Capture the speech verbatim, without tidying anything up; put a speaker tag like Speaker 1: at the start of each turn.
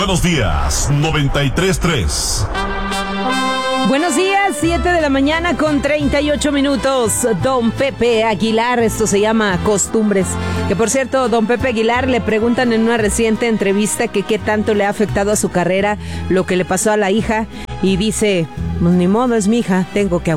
Speaker 1: Buenos días, noventa y tres punto tres.
Speaker 2: Buenos días, siete de la mañana con treinta y ocho minutos. Don Pepe Aguilar, esto se llama Costumbres. Que por cierto, don Pepe Aguilar le preguntan en una reciente entrevista que qué tanto le ha afectado a su carrera lo que le pasó a la hija. Y dice, pues ni modo, es mi hija, tengo que aguantar.